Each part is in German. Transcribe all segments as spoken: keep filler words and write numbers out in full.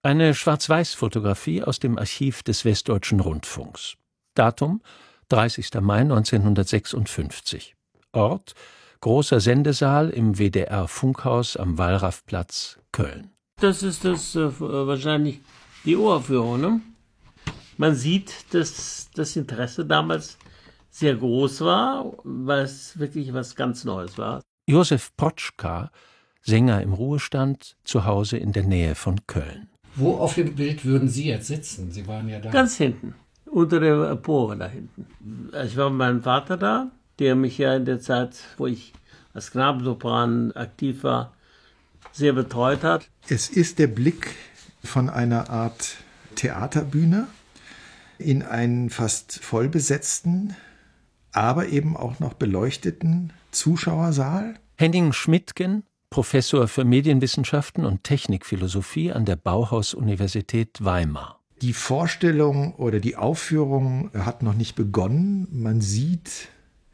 Eine Schwarz-Weiß-Fotografie aus dem Archiv des Westdeutschen Rundfunks. Datum dreißigster Mai neunzehnhundertsechsundfünfzig. Ort großer Sendesaal im W D R-Funkhaus am Wallrafplatz, Köln. Das ist das äh, wahrscheinlich die Uraufführung, ne? Man sieht, dass das Interesse damals sehr groß war, weil es wirklich was ganz Neues war. Josef Protschka, Sänger im Ruhestand, zu Hause in der Nähe von Köln. Wo auf dem Bild würden Sie jetzt sitzen? Sie waren ja da. Ganz hinten, unter der Empore da hinten. Ich war mit meinem Vater da, der mich ja in der Zeit, wo ich als Knabensopran aktiv war, sehr betreut hat. Es ist der Blick von einer Art Theaterbühne in einen fast vollbesetzten, aber eben auch noch beleuchteten Zuschauersaal. Henning Schmidtgen, Professor für Medienwissenschaften und Technikphilosophie an der Bauhaus-Universität Weimar. Die Vorstellung oder die Aufführung hat noch nicht begonnen. Man sieht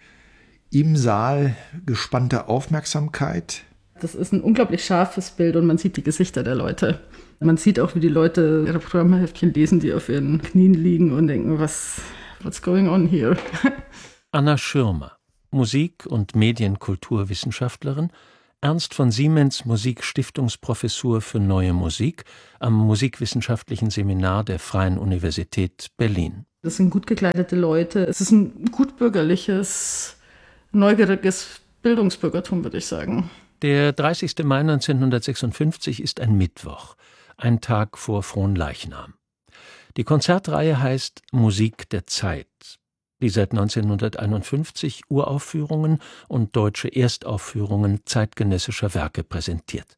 im Saal gespannte Aufmerksamkeit. Das ist ein unglaublich scharfes Bild und man sieht die Gesichter der Leute. Man sieht auch, wie die Leute ihre Programmheftchen lesen, die auf ihren Knien liegen und denken, was what's going on here? Anna Schirmer, Musik- und Medienkulturwissenschaftlerin, Ernst von Siemens Musikstiftungsprofessur für Neue Musik am Musikwissenschaftlichen Seminar der Freien Universität Berlin. Das sind gut gekleidete Leute. Es ist ein gut bürgerliches, neugieriges Bildungsbürgertum, würde ich sagen. Der dreißigster Mai neunzehnhundertsechsundfünfzig ist ein Mittwoch, ein Tag vor Fronleichnam. Die Konzertreihe heißt Musik der Zeit, die seit neunzehnhunderteinundfünfzig Uraufführungen und deutsche Erstaufführungen zeitgenössischer Werke präsentiert.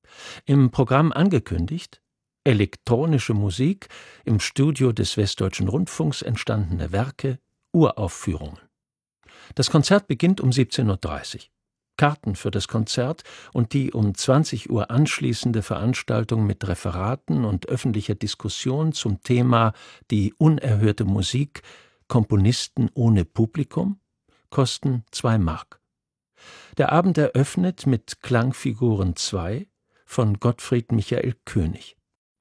Im Programm angekündigt: elektronische Musik, im Studio des Westdeutschen Rundfunks entstandene Werke, Uraufführungen. Das Konzert beginnt um siebzehn Uhr dreißig. Karten für das Konzert und die um zwanzig Uhr anschließende Veranstaltung mit Referaten und öffentlicher Diskussion zum Thema Die unerhörte Musik, Komponisten ohne Publikum, kosten zwei Mark. Der Abend eröffnet mit Klangfiguren zwei von Gottfried Michael König.